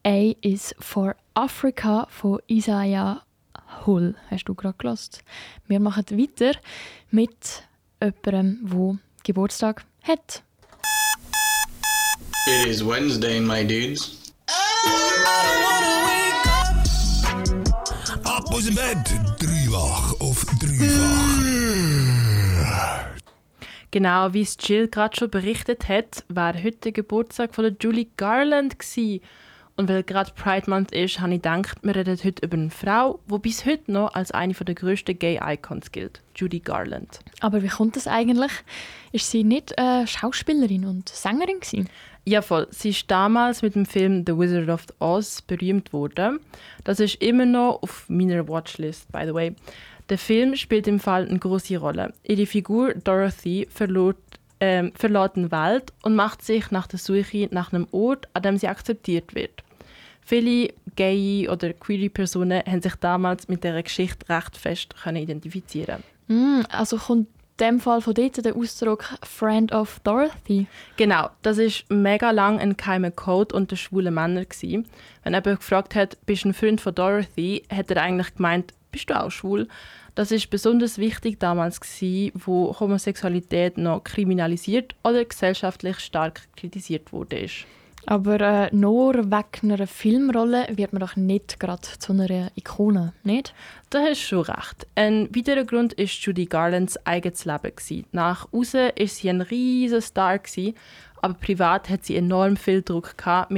A is for Africa von Isaiah Hull. Hast du gerade gehört? Wir machen weiter mit jemandem, der Geburtstag hat. It is Wednesday, my dudes. Ab aus dem Bett, dreifach auf dreifach. Genau, wie es Jill gerade schon berichtet hat, war heute der Geburtstag von der Judy Garland gewesen. Und weil gerade Pride Month ist, habe ich gedacht, wir reden heute über eine Frau, die bis heute noch als eine der grössten Gay-Icons gilt, Judy Garland. Aber wie kommt das eigentlich? Ist sie nicht Schauspielerin und Sängerin gewesen? Ja, voll. Sie ist damals mit dem Film The Wizard of Oz berühmt worden. Das ist immer noch auf meiner Watchlist, by the way. Der Film spielt im Fall eine große Rolle. Ihre Figur Dorothy verlässt die Welt und macht sich nach der Suche nach einem Ort, an dem sie akzeptiert wird. Viele gay oder queere Personen haben sich damals mit dieser Geschichte recht fest identifizieren. Also kommt in dem Fall von dort der Ausdruck «Friend of Dorothy». Genau, das ist mega lang ein geheimer Code unter schwulen Männern gewesen. Wenn jemand gefragt hat, bist du ein Freund von Dorothy, hat er eigentlich gemeint, bist du auch schwul? Das ist besonders wichtig damals gewesen, wo Homosexualität noch kriminalisiert oder gesellschaftlich stark kritisiert wurde. Aber nur wegen einer Filmrolle wird man doch nicht gerade zu einer Ikone, nicht? Da hast du schon recht. Ein weiterer Grund war Judy Garlands eigenes Leben. Nach außen war sie ein riesiger Star, aber privat hat sie enorm viel Druck gehabt